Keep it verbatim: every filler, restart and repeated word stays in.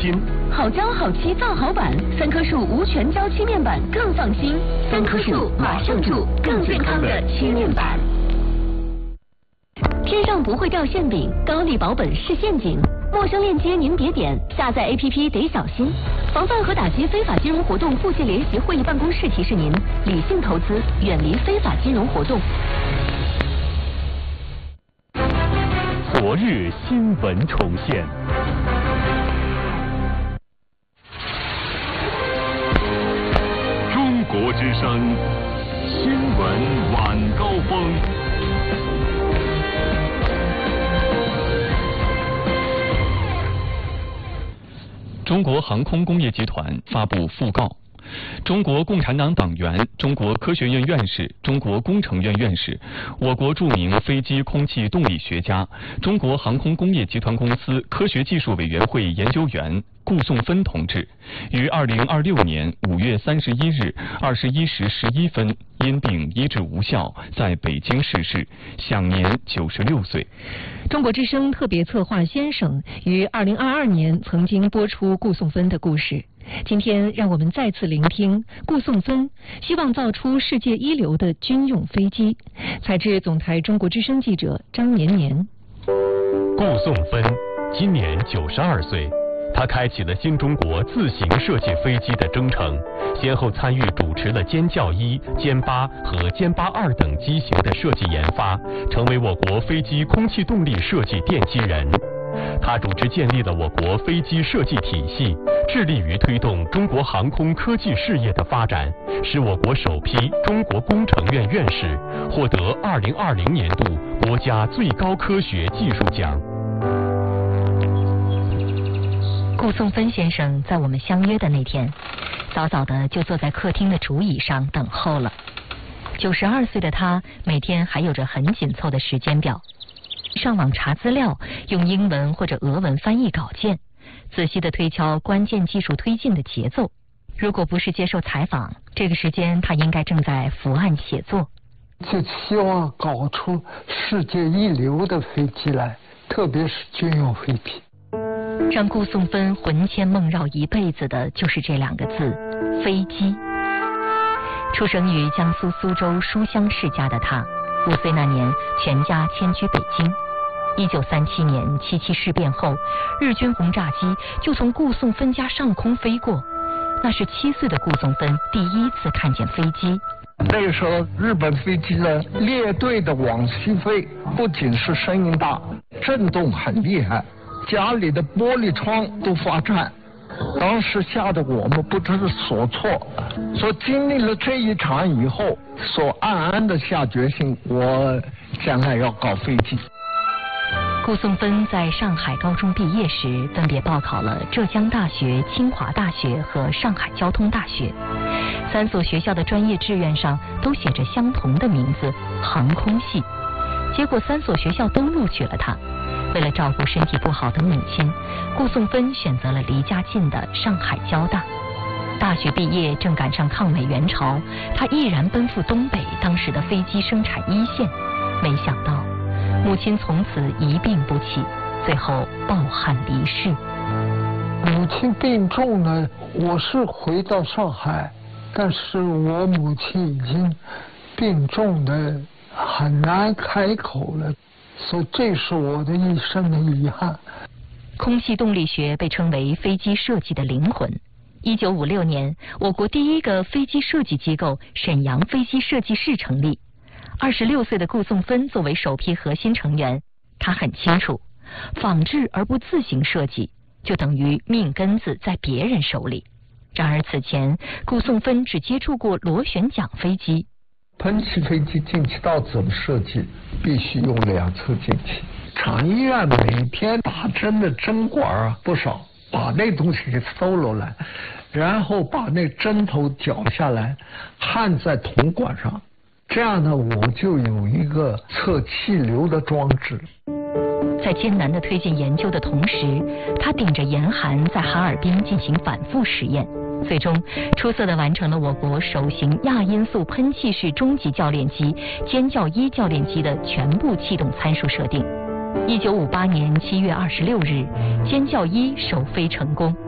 心。 好胶好漆造好板，三棵树无醛胶漆面板更放心。三棵树马上住更健康的漆面板。天上不会掉馅饼，高利保本是陷阱。陌生链接您别点，下载 A P P 得小心。防范和打击非法金融活动部县联席会议办公室提示您：理性投资，远离非法金融活动。 昨日新闻重现。中国之声新闻晚高峰。 中国航空工业集团发布讣告，中国共产党党员、中国科学院院士、中国工程院院士、我国著名飞机空气动力学家、中国航空工业集团公司科学技术委员会研究员顾颂芬同志，于二零二六年五月三十一日二十一时十一分因病医治无效，在北京逝世，享年九十六岁。 中国之声特别策划先生于二零二二年曾经播出顾颂芬的故事。今天让我们再次聆听顾颂芬希望造出世界一流的军用飞机。采自总台中国之声记者张年年。 顾颂芬今年九十二岁，他开启了新中国自行设计飞机的征程，先后参与主持了歼教一、歼八和歼八二等机型的设计研发，成为我国飞机空气动力设计奠基人。他主持建立了我国飞机设计体系，致力于推动中国航空科技事业的发展，使我国首批中国工程院院士获得二零二零年度国家最高科学技术奖。 顾颂芬先生在我们相约的那天，早早的就坐在客厅的竹椅上等候了。九十二岁的他，每天还有着很紧凑的时间表，上网查资料，用英文或者俄文翻译稿件，仔细地推敲关键技术推进的节奏。如果不是接受采访，这个时间他应该正在伏案写作。 就希望搞出世界一流的飞机来，特别是军用飞机。 让顾颂芬魂牵梦绕一辈子的就是这两个字：飞机。出生于江苏苏州书香世家的他，五岁那年全家迁居北京。一九三七年七七事变后，日军轰炸机就从顾颂芬家上空飞过，那是七岁的顾颂芬第一次看见飞机。 那个时候日本飞机呢列队的往西飞，不仅是声音大，震动很厉害，家里的玻璃窗都发颤，当时吓得我们不知所措。所经历了这一场以后，所暗暗的下决心，我将来要搞飞机。 顾颂芬在上海高中毕业时，分别报考了浙江大学、清华大学和上海交通大学。三所学校的专业志愿上都写着相同的名字——航空系。结果三所学校都录取了他。为了照顾身体不好的母亲，顾颂芬选择了离家近的上海交大。大学毕业正赶上抗美援朝，他毅然奔赴东北当时的飞机生产一线。没想到母亲从此一病不起，最后抱憾离世。 母亲病重了，我是回到上海，但是我母亲已经病重的很难开口了，所以这是我的一生的遗憾。 空气动力学被称为飞机设计的灵魂。一九五六年，我国第一个飞机设计机构沈阳飞机设计室成立。二十六岁的顾颂芬作为首批核心成员，他很清楚，仿制而不自行设计，就等于命根子在别人手里。然而此前，顾颂芬只接触过螺旋桨飞机。 喷气飞机进气道怎么设计？必须用两侧进气。厂医院每天打针的针管啊不少，把那东西给搜罗来，然后把那针头绞下来，焊在铜管上。这样呢，我就有一个测气流的装置。 在艰难的推进研究的同时，他顶着严寒在哈尔滨进行反复实验，最终出色地完成了我国首型亚音速喷气式中级教练机歼教一教练机的全部气动参数设定。一九五八年七月二十六日，歼教一首飞成功。